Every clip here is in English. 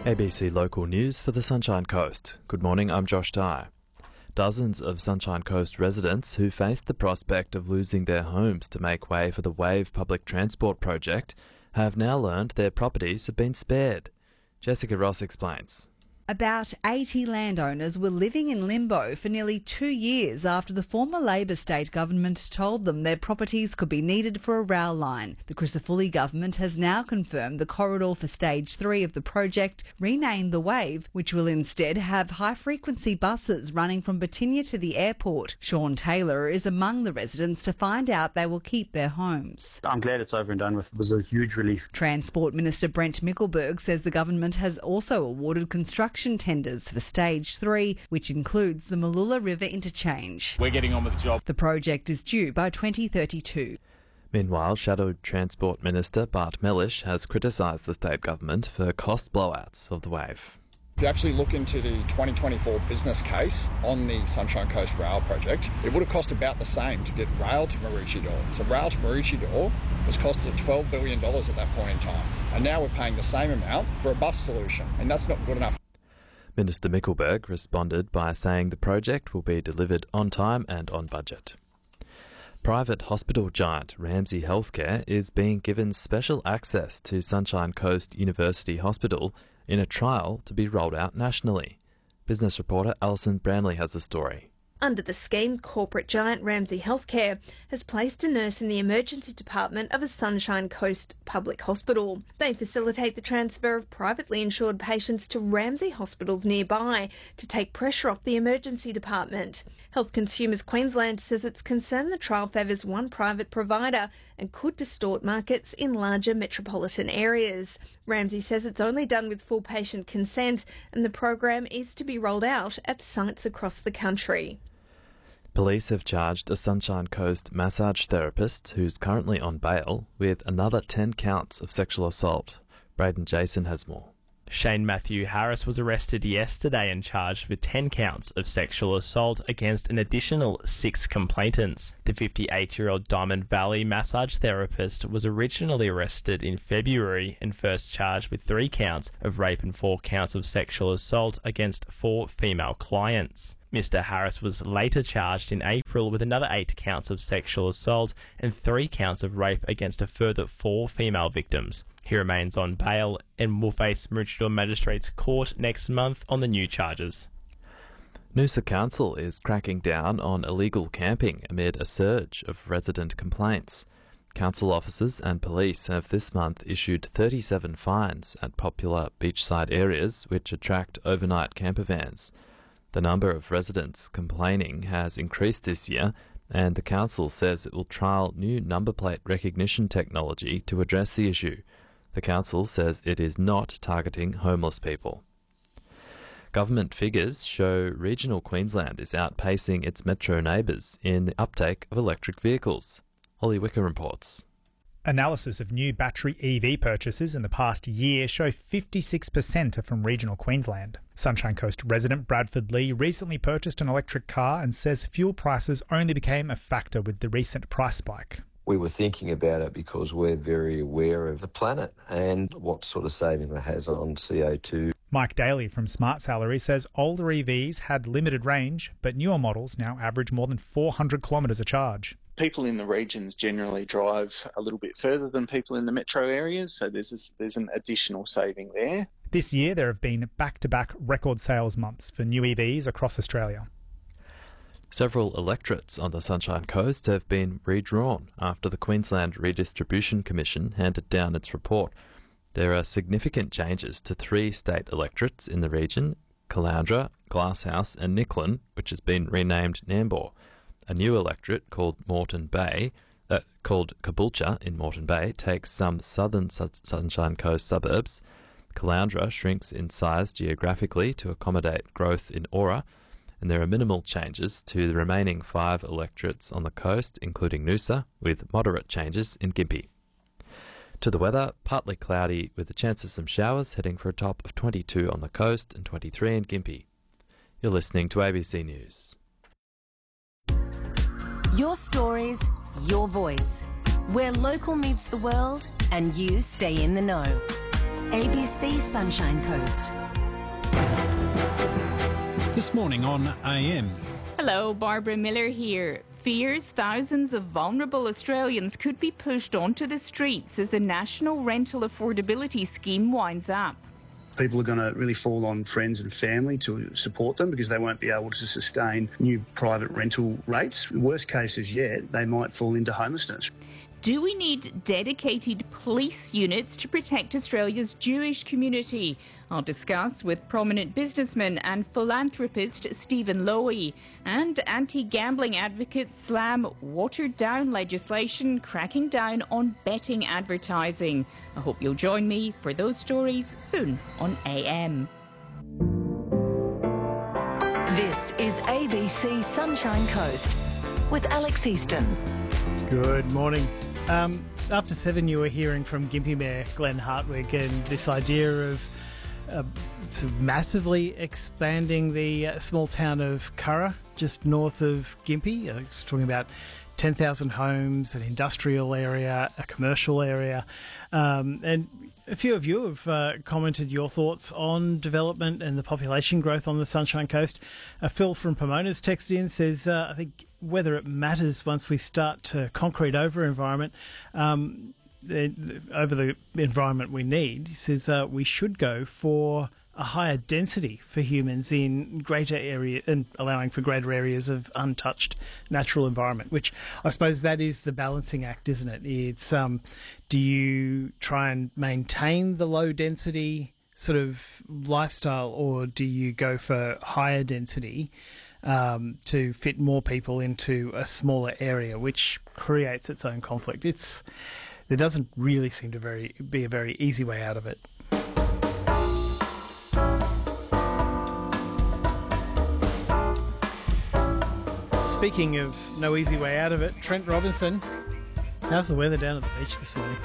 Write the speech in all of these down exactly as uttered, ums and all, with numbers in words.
A B C Local News for the Sunshine Coast. Good morning, I'm Josh Dye. Dozens of Sunshine Coast residents who faced the prospect of losing their homes to make way for the Wave public transport project have now learned their properties have been spared. Jessica Ross explains. About eighty landowners were living in limbo for nearly two years after the former Labor state government told them their properties could be needed for a rail line. The Crisafulli government has now confirmed the corridor for stage three of the project, renamed the Wave, which will instead have high-frequency buses running from Batinia to the airport. Sean Taylor is among the residents to find out they will keep their homes. I'm glad it's over and done with. It was a huge relief. Transport Minister Brent Mickelberg says the government has also awarded construction tenders for stage three, which includes the Mooloolah River interchange. We're getting on with the job. The project is due by twenty thirty-two. Meanwhile, Shadow Transport Minister Bart Mellish has criticised the state government for cost blowouts of the Wave. If you actually look into the twenty twenty-four business case on the Sunshine Coast Rail project, it would have cost about the same to get rail to Maroochydore. So rail to Maroochydore was costed twelve billion dollars at that point in time. And now we're paying the same amount for a bus solution, and that's not good enough. Minister Mickelberg responded by saying the project will be delivered on time and on budget. Private hospital giant Ramsay Health Care is being given special access to Sunshine Coast University Hospital in a trial to be rolled out nationally. Business reporter Alison Branley has the story. Under the scheme, corporate giant Ramsay Health Care has placed a nurse in the emergency department of a Sunshine Coast public hospital. They facilitate the transfer of privately insured patients to Ramsay hospitals nearby to take pressure off the emergency department. Health Consumers Queensland says it's concerned the trial favours one private provider and could distort markets in larger metropolitan areas. Ramsay says it's only done with full patient consent and the program is to be rolled out at sites across the country. Police have charged a Sunshine Coast massage therapist who's currently on bail with another ten counts of sexual assault. Braden Jason has more. Shane Matthew Harris was arrested yesterday and charged with ten counts of sexual assault against an additional six complainants. The fifty-eight-year-old Diamond Valley massage therapist was originally arrested in February and first charged with three counts of rape and four counts of sexual assault against four female clients. Mister Harris was later charged in April with another eight counts of sexual assault and three counts of rape against a further four female victims. He remains on bail and will face Maroochydore Magistrates Court next month on the new charges. Noosa Council is cracking down on illegal camping amid a surge of resident complaints. Council officers and police have this month issued thirty-seven fines at popular beachside areas which attract overnight camper vans. The number of residents complaining has increased this year, and the council says it will trial new number plate recognition technology to address the issue. The council says it is not targeting homeless people. Government figures show regional Queensland is outpacing its metro neighbours in the uptake of electric vehicles. Ollie Wicker reports. Analysis of new battery E V purchases in the past year show fifty-six percent are from regional Queensland. Sunshine Coast resident Bradford Lee recently purchased an electric car and says fuel prices only became a factor with the recent price spike. We were thinking about it because we're very aware of the planet and what sort of saving it has on C O two. Mike Daly from Smart Salary says older E Vs had limited range, but newer models now average more than four hundred kilometres a charge. People in the regions generally drive a little bit further than people in the metro areas, so there's a, there's an additional saving there. This year there have been back-to-back record sales months for new E Vs across Australia. Several electorates on the Sunshine Coast have been redrawn after the Queensland Redistribution Commission handed down its report. There are significant changes to three state electorates in the region, Caloundra, Glasshouse and Nicklin, which has been renamed Nambour. A new electorate called Moreton Bay, uh, called Caboolture in Moreton Bay, takes some southern su- Sunshine Coast suburbs. Caloundra shrinks in size geographically to accommodate growth in Aura, and there are minimal changes to the remaining five electorates on the coast, including Noosa, with moderate changes in Gympie. To the weather, partly cloudy with a chance of some showers, heading for a top of twenty-two on the coast and twenty-three in Gympie. You're listening to A B C News. Your stories, your voice. Where local meets the world and you stay in the know. A B C Sunshine Coast. This morning on A M. Hello, Barbara Miller here. Fears thousands of vulnerable Australians could be pushed onto the streets as the National Rental Affordability Scheme winds up. People are going to really fall on friends and family to support them because they won't be able to sustain new private rental rates. Worst cases yet, they might fall into homelessness. Do we need dedicated police units to protect Australia's Jewish community? I'll discuss with prominent businessman and philanthropist Stephen Lowy. And anti-gambling advocates slam watered-down legislation cracking down on betting advertising. I hope you'll join me for those stories soon on A M. This is A B C Sunshine Coast with Alex Easton. Good morning. Um, after seven, you were hearing from Gympie Mayor Glenn Hartwig and this idea of uh, sort of massively expanding the uh, small town of Curra, just north of Gympie. Uh, it's talking about ten thousand homes, an industrial area, a commercial area. Um, and a few of you have uh, commented your thoughts on development and the population growth on the Sunshine Coast. Uh, Phil from Pomona's texted in, says, uh, I think whether it matters once we start to concrete over environment, um, the, the, over the environment we need, he says uh, we should go for a higher density for humans in greater area and allowing for greater areas of untouched natural environment, which I suppose that is the balancing act, isn't it? It's um, do you try and maintain the low density sort of lifestyle, or do you go for higher density um, to fit more people into a smaller area, which creates its own conflict? It's there doesn't really seem to very be a very easy way out of it. Speaking of no easy way out of it, Trent Robinson, how's the weather down at the beach this morning?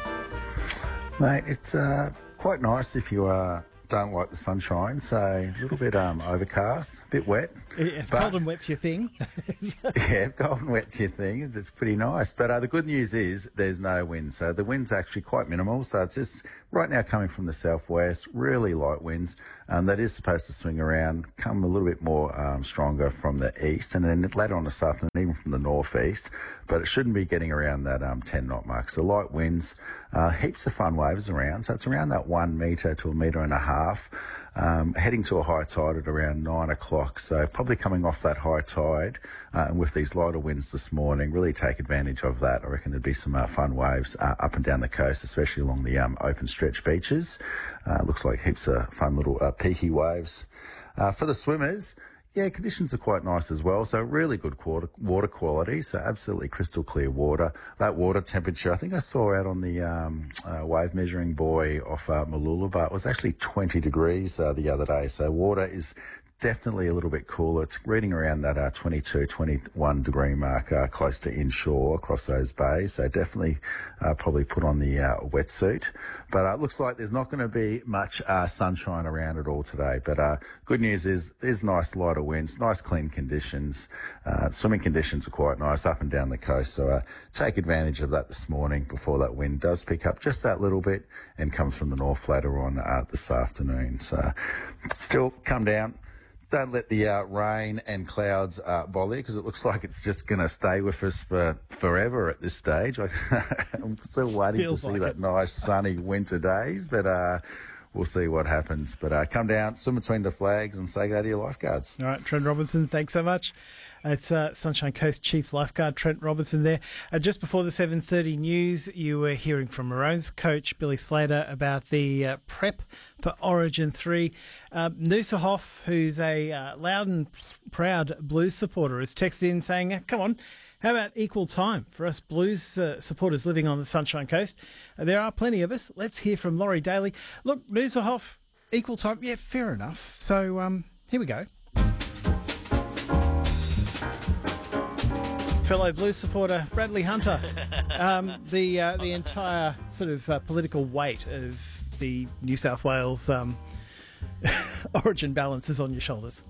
Mate, it's uh, quite nice if you uh, don't like the sunshine, so a little bit um, overcast, a bit wet. Yeah, but, cold and wet's your thing. Yeah, cold and wet's your thing. It's, it's pretty nice. But uh, the good news is there's no wind, so the wind's actually quite minimal. So it's just right now coming from the southwest, really light winds. Um, that is supposed to swing around, come a little bit more um, stronger from the east, and then later on this afternoon, even from the northeast. But it shouldn't be getting around that um, ten knot mark. So light winds, uh, heaps of fun waves around. So it's around that one metre to a metre and a half. Um, heading to a high tide at around nine o'clock. So probably coming off that high tide uh, and with these lighter winds this morning, really take advantage of that. I reckon there'd be some uh, fun waves uh, up and down the coast, especially along the um, open stretch beaches. Uh, looks like heaps of fun little uh, peaky waves. Uh, for the swimmers, yeah, conditions are quite nice as well. So really good water, water quality. So absolutely crystal clear water. That water temperature, I think I saw out on the um, uh, wave measuring buoy off uh, Mooloolaba, it was actually twenty degrees uh, the other day. So water is definitely a little bit cooler. It's reading around that uh, twenty-two, twenty-one degree mark uh, close to inshore across those bays. So definitely uh, probably put on the uh, wetsuit. But uh, it looks like there's not going to be much uh, sunshine around at all today. But uh, good news is there's nice lighter winds, nice clean conditions. Uh, swimming conditions are quite nice up and down the coast. So uh, take advantage of that this morning before that wind does pick up just that little bit and comes from the north later on uh, this afternoon. So still come down. Don't let the uh, rain and clouds uh, bother you, because it looks like it's just going to stay with us for forever at this stage. I, I'm still waiting Feels to see like that it. nice sunny winter days, but uh, we'll see what happens. But uh, come down, swim between the flags and say go to your lifeguards. All right, Trent Robinson, thanks so much. It's uh, Sunshine Coast Chief Lifeguard Trent Robinson there. Uh, just before the seven thirty news, you were hearing from Maroons coach Billy Slater about the uh, prep for Origin three. Uh, Noosa Hoff, who's a uh, loud and proud Blues supporter, has texted in saying, come on, how about equal time for us Blues uh, supporters living on the Sunshine Coast? Uh, there are plenty of us. Let's hear from Laurie Daly. Look, Noosa Hoff, equal time, yeah, fair enough. So um, here we go. Fellow Blues supporter Bradley Hunter, um, the uh, the entire sort of uh, political weight of the New South Wales um, Origin balance is on your shoulders.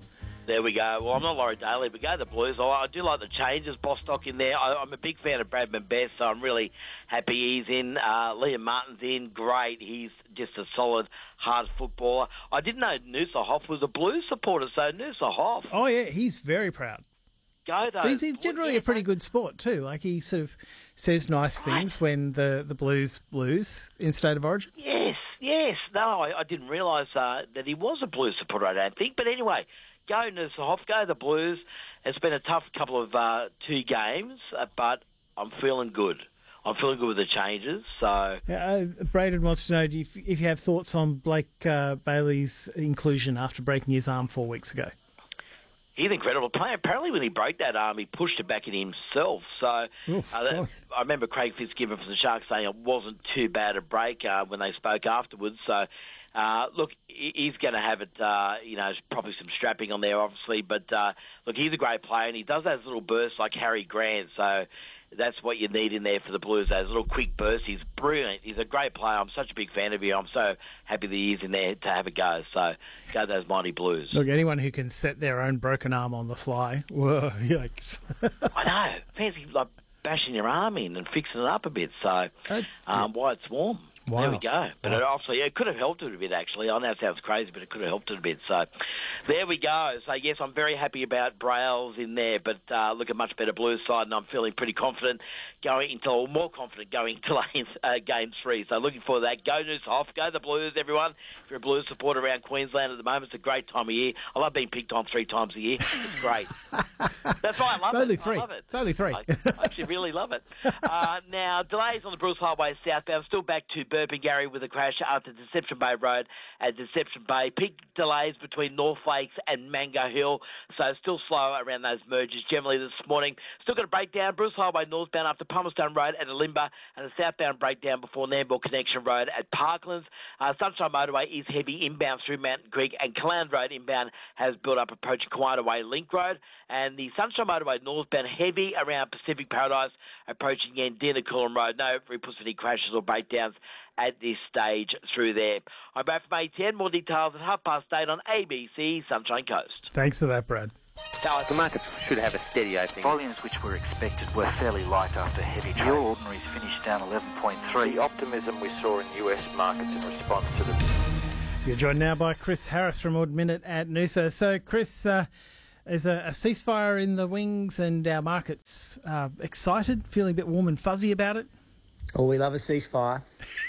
There we go. Well, I'm not Laurie Daly, but go the Blues. I, I do like the changes. Bostock in there. I, I'm a big fan of Bradman Best, so I'm really happy he's in. Uh, Liam Martin's in. Great. He's just a solid, hard footballer. I didn't know Noosa Hoff was a Blues supporter, so Noosa Hoff. Oh, yeah, he's very proud. Go, though. He's, he's generally yeah, a pretty good sport, too. Like, he sort of says nice right. things when the, the Blues lose in State of Origin. Yes, yes. No, I, I didn't realise uh, that he was a Blues supporter, I don't think. But anyway, go Noosa Hoff, go the Blues. It's been a tough couple of uh, two games, uh, but I'm feeling good. I'm feeling good with the changes. So, yeah, uh, Braden wants to know if, if you have thoughts on Blake uh, Bailey's inclusion after breaking his arm four weeks ago. He's an incredible player. Apparently, when he broke that arm, he pushed it back in himself. So, Oof, uh, that, I remember Craig Fitzgibbon from the Sharks saying it wasn't too bad a break uh, when they spoke afterwards. So, uh, look, he's going to have it. Uh, you know, probably some strapping on there, obviously. But uh, look, he's a great player, and he does those little bursts like Harry Grant. So. That's what you need in there for the Blues, those little quick bursts. He's brilliant. He's a great player. I'm such a big fan of him. I'm so happy that he's in there to have a go. So, go those mighty Blues. Look, anyone who can set their own broken arm on the fly, whoa, yikes. I know. Fancy like bashing your arm in and fixing it up a bit. So, um, while it's warm. Wow. There we go. But it obviously, it could have helped it a bit, actually. I know it sounds crazy, but it could have helped it a bit. So, there we go. So, yes, I'm very happy about Brails in there, but uh, look, a much better Blues side, and I'm feeling pretty confident going into, or more confident going into uh, game three. So, looking forward to that. Go Noosa Hoff. Go the Blues, everyone. If you're a Blues supporter around Queensland at the moment, it's a great time of year. I love being picked on three times a year. It's great. That's why I love it's only it. Three. I love it. It's only three. I, I actually really love it. Uh, now, delays on the Bruce Highway southbound, still back to Burpengary with a crash after Deception Bay Road at Deception Bay. Peak delays between North Lakes and Mango Hill, so still slow around those mergers generally this morning. Still got a breakdown, Bruce Highway northbound after Palmerston Road at Alimba, and a southbound breakdown before Nambour Connection Road at Parklands. Uh, Sunshine Motorway is heavy inbound through Mountain Creek, and Clown Road inbound has built up approaching Quieter Way Link Road, and the Sunshine Motorway northbound heavy around Pacific Paradise approaching Yandina Coolum Road. No reports of any crashes or breakdowns at this stage through there. I'm Brad from A ten. More details at half past eight on A B C Sunshine Coast. Thanks for that, Brad. The markets should have a steady opening. Volumes which were expected were fairly light after heavy trade. Your ordinaries finished down eleven point three. The optimism we saw in U S markets in response to the... You're joined now by Chris Harris from Odd Minute at Noosa. So, Chris, uh, there's a, a ceasefire in the wings and our markets uh, excited, feeling a bit warm and fuzzy about it? Oh, we love a ceasefire.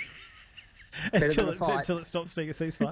until, it, until it stops being a ceasefire.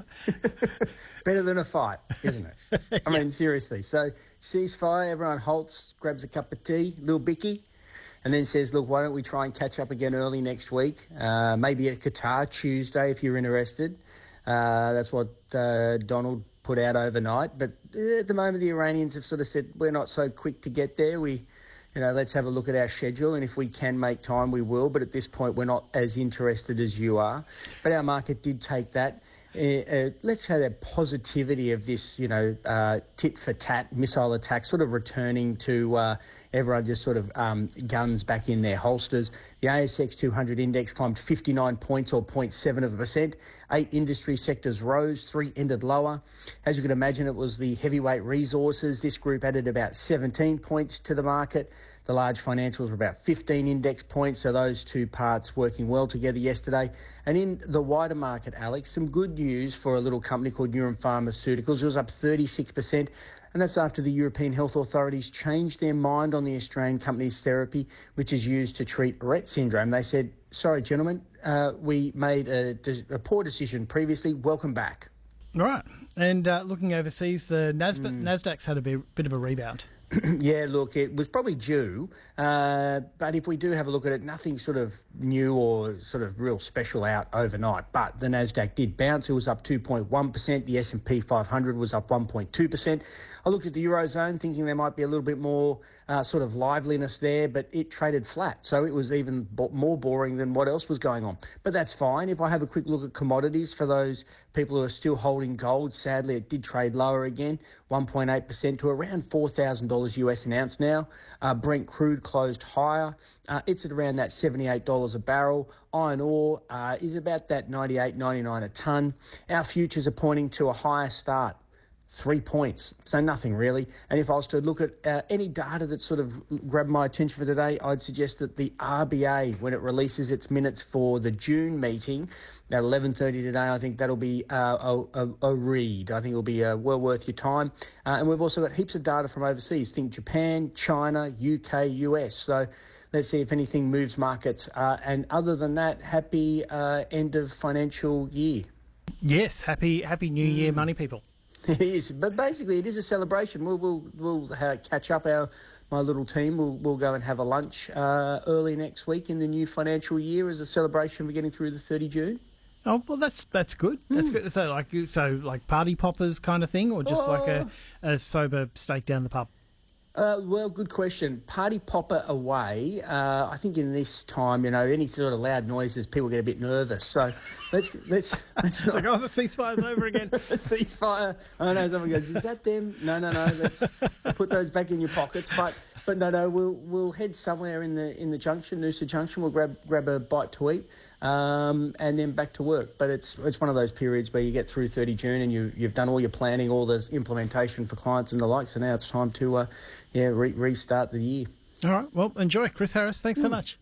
Better than a fight, isn't it? I mean, seriously. So, ceasefire, everyone halts, grabs a cup of tea, little bicky, and then says, look, why don't we try and catch up again early next week? Uh, maybe at Qatar, Tuesday, if you're interested. Uh, that's what uh, Donald put out overnight. But uh, at the moment, the Iranians have sort of said, we're not so quick to get there. We... You know, let's have a look at our schedule, and if we can make time, we will. But at this point, we're not as interested as you are. But our market did take that. Uh, uh, let's have that positivity of this, you know, uh, tit-for-tat missile attack sort of returning to uh, everyone just sort of um, guns back in their holsters. The A S X two hundred index climbed fifty-nine points or zero point seven of a percent. Eight industry sectors rose, three ended lower. As you can imagine, it was the heavyweight resources. This group added about seventeen points to the market. The large financials were about fifteen index points, so those two parts working well together yesterday. And in the wider market, Alex, some good news for a little company called Neuron Pharmaceuticals. It was up thirty-six percent, and that's after the European health authorities changed their mind on the Australian company's therapy, which is used to treat Rett syndrome. They said, sorry, gentlemen, uh, we made a, a poor decision previously. Welcome back. Right. And uh, looking overseas, the Nas- mm. NASDAQ's had a bit, bit of a rebound. Yeah, look, it was probably due, uh, but if we do have a look at it, nothing sort of new or sort of real special out overnight. But the NASDAQ did bounce. It was up two point one percent. The S and P five hundred was up one point two percent. I looked at the Eurozone thinking there might be a little bit more uh, sort of liveliness there, but it traded flat. So it was even bo- more boring than what else was going on. But that's fine. If I have a quick look at commodities for those people who are still holding gold, sadly it did trade lower again, one point eight percent to around four thousand dollars U S an ounce now. Uh, Brent crude closed higher. Uh, it's at around that seventy-eight dollars a barrel. Iron ore uh, is about that ninety-eight, ninety-nine a tonne. Our futures are pointing to a higher start Three points, so nothing really. And if I was to look at uh, any data that sort of grabbed my attention for today, I'd suggest that the R B A, when it releases its minutes for the June meeting at eleven thirty today, I think that'll be uh, a, a, a read. I think it'll be uh, well worth your time. Uh, and we've also got heaps of data from overseas. Think Japan, China, U K, U S. So let's see if anything moves markets. Uh, and other than that, happy uh, end of financial year. Yes, happy happy New Year, money people. It is, but basically it is a celebration. We'll we'll, we'll uh, catch up our my little team. We'll we'll go and have a lunch uh, early next week in the new financial year as a celebration for getting through the thirtieth of June. Oh well, that's that's good. That's mm. good. So like so like party poppers kind of thing, or just oh. like a, a sober steak down the pub. Uh, well, good question. Party popper away. Uh, I think in this time, you know, any sort of loud noises, people get a bit nervous. So let's let's let's not. Like, oh, the ceasefire's over again. The ceasefire. Oh no, someone goes, is that them? No, no, no. Let's put those back in your pockets. But but no, no. We'll we'll head somewhere in the in the junction, Noosa Junction. We'll grab grab a bite to eat. Um, and then back to work. But it's it's one of those periods where you get through thirtieth of June and you, you've done all your planning, all this implementation for clients and the like, so now it's time to uh, yeah re- restart the year. All right, well, enjoy. Chris Harris, thanks mm. so much.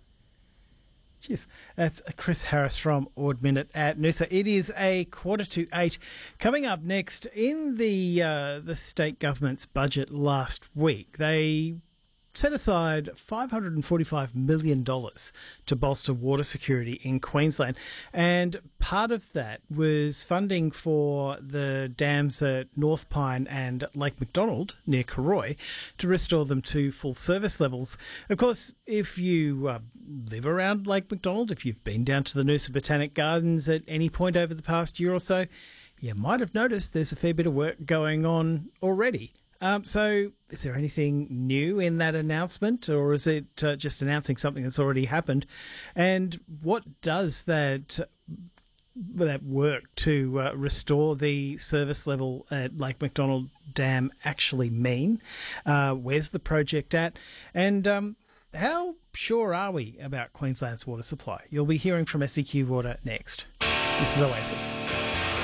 Cheers. That's Chris Harris from Ord Minnett at Noosa. It is a quarter to eight. Coming up next, in the uh, the state government's budget last week, they set aside five hundred forty-five million dollars to bolster water security in Queensland. And part of that was funding for the dams at North Pine and Lake McDonald near Karoi to restore them to full service levels. Of course, if you uh, live around Lake McDonald, if you've been down to the Noosa Botanic Gardens at any point over the past year or so, you might have noticed there's a fair bit of work going on already. Um, so is there anything new in that announcement, or is it uh, just announcing something that's already happened? And what does that that work to uh, restore the service level at Lake McDonald Dam actually mean? Uh, where's the project at? And um, how sure are we about Queensland's water supply? You'll be hearing from S E Q Water next. This is Oasis.